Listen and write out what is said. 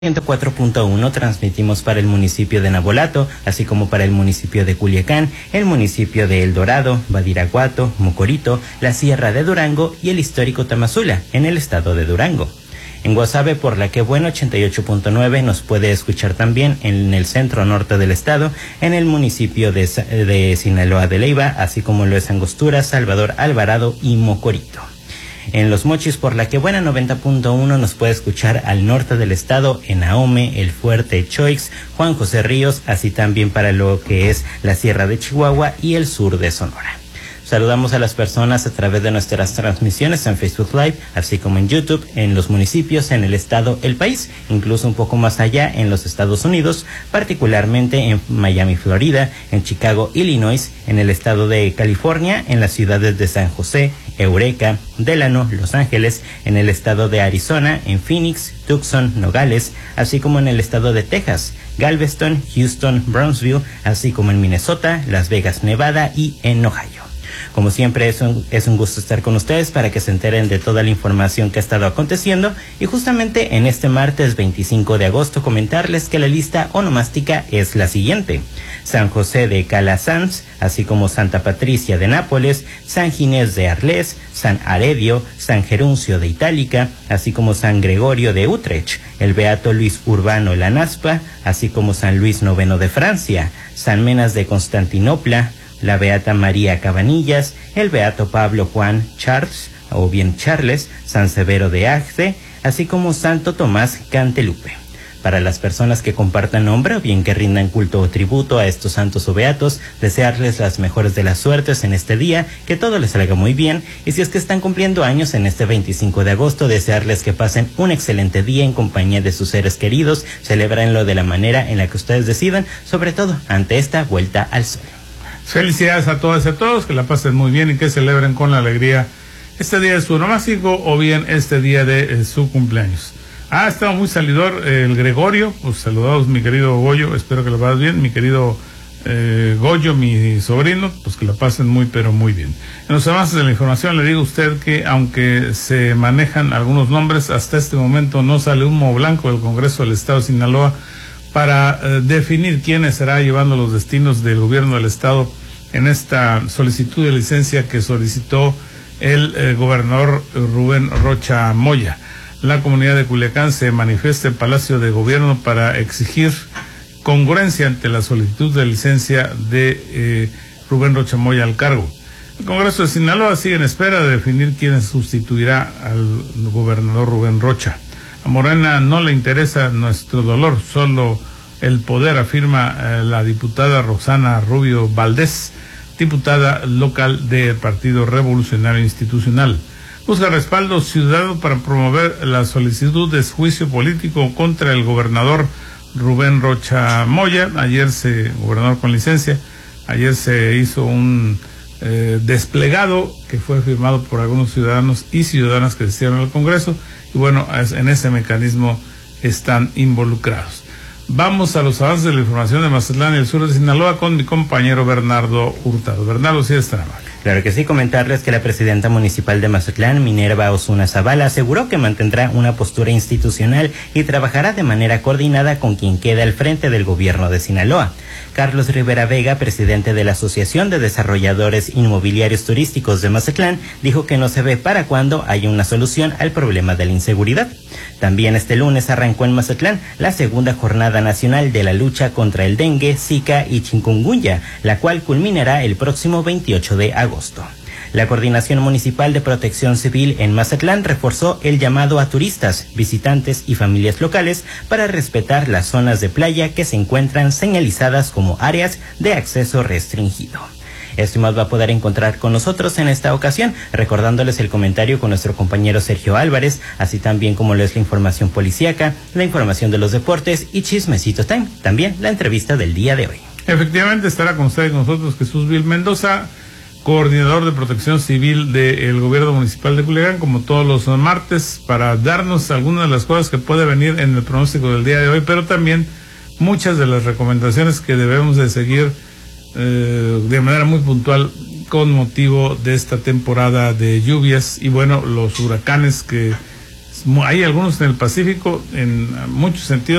104.1 transmitimos para el municipio de Navolato, así como para el municipio de Culiacán, el municipio de El Dorado, Badiraguato, Mocorito, la Sierra de Durango y el histórico Tamazula, en el estado de Durango. En Guasave, por la que bueno 88.9 nos puede escuchar también en el centro norte del estado, en el municipio de Sinaloa de Leiva, así como lo es Angostura, Salvador Alvarado y Mocorito. En Los Mochis, por la que buena 90.1 nos puede escuchar al norte del estado, en Ahome, El Fuerte, Choix, Juan José Ríos, así también para lo que es la Sierra de Chihuahua y el sur de Sonora. Saludamos a las personas a través de nuestras transmisiones en Facebook Live, así como en YouTube, en los municipios, en el estado, el país, incluso un poco más allá en los Estados Unidos, particularmente en Miami, Florida, en Chicago, Illinois, en el estado de California, en las ciudades de San José, Eureka, Delano, Los Ángeles, en el estado de Arizona, en Phoenix, Tucson, Nogales, así como en el estado de Texas, Galveston, Houston, Brownsville, así como en Minnesota, Las Vegas, Nevada y en Ohio. Como siempre es un gusto estar con ustedes para que se enteren de toda la información que ha estado aconteciendo y justamente en este martes 25 de agosto comentarles que la lista onomástica es la siguiente: San José de Calasanz, así como Santa Patricia de Nápoles, San Ginés de Arles, San Aredio, San Geruncio de Itálica, así como San Gregorio de Utrecht, el Beato Luis Urbano Lanaspa, así como San Luis IX de Francia, San Menas de Constantinopla, la Beata María Cabanillas, el Beato Pablo Juan Charles, o bien Charles, San Severo de Agde, así como Santo Tomás Cantelupe. Para las personas que compartan nombre o bien que rindan culto o tributo a estos santos o beatos, desearles las mejores de las suertes en este día, que todo les salga muy bien, y si es que están cumpliendo años en este 25 de agosto, desearles que pasen un excelente día en compañía de sus seres queridos, celebrenlo de la manera en la que ustedes decidan, sobre todo ante esta vuelta al sol. Felicidades a todas y a todos, que la pasen muy bien y que celebren con la alegría este día de su onomástico o bien este día de su cumpleaños. Ha estado muy salidor el Gregorio, pues saludados mi querido Goyo, espero que lo pases bien, mi querido Goyo, mi sobrino, pues que la pasen muy pero muy bien. En los avances de la información le digo a usted que aunque se manejan algunos nombres, hasta este momento no sale humo blanco del Congreso del Estado de Sinaloa para definir quién estará llevando los destinos del gobierno del estado en esta solicitud de licencia que solicitó el gobernador Rubén Rocha Moya. La comunidad de Culiacán se manifiesta en Palacio de Gobierno para exigir congruencia ante la solicitud de licencia de Rubén Rocha Moya al cargo. El Congreso de Sinaloa sigue en espera de definir quién sustituirá al gobernador Rubén Rocha. A Morena no le interesa nuestro dolor, solo el poder, afirma la diputada Roxana Rubio Valdés, diputada local del Partido Revolucionario Institucional. Busca respaldo ciudadano para promover la solicitud de juicio político contra el gobernador Rubén Rocha Moya. Gobernador con licencia, ayer se hizo un desplegado que fue firmado por algunos ciudadanos y ciudadanas que asistieron al Congreso, y bueno, en ese mecanismo están involucrados. Vamos a los avances de la información de Mazatlán y el sur de Sinaloa con mi compañero Bernardo Hurtado. Bernardo, sí está amable. Claro que sí, comentarles que la presidenta municipal de Mazatlán, Minerva Osuna Zavala, aseguró que mantendrá una postura institucional y trabajará de manera coordinada con quien quede al frente del gobierno de Sinaloa. Carlos Rivera Vega, presidente de la Asociación de Desarrolladores Inmobiliarios Turísticos de Mazatlán, dijo que no se ve para cuándo haya una solución al problema de la inseguridad. También este lunes arrancó en Mazatlán la segunda jornada nacional de la lucha contra el dengue, zika y chikungunya, la cual culminará el próximo 28 de agosto. La Coordinación Municipal de Protección Civil en Mazatlán reforzó el llamado a turistas, visitantes y familias locales para respetar las zonas de playa que se encuentran señalizadas como áreas de acceso restringido. Esto y más va a poder encontrar con nosotros en esta ocasión, recordándoles el comentario con nuestro compañero Sergio Álvarez, así también como lo es la información policíaca, la información de los deportes y Chismecito Time, también la entrevista del día de hoy. Efectivamente estará con ustedes nosotros Jesús Vil Mendoza, coordinador de protección civil del gobierno municipal de Culiacán, como todos los martes, para darnos algunas de las cosas que puede venir en el pronóstico del día de hoy, pero también muchas de las recomendaciones que debemos de seguir de manera muy puntual con motivo de esta temporada de lluvias y bueno, los huracanes que hay algunos en el Pacífico en muchos sentidos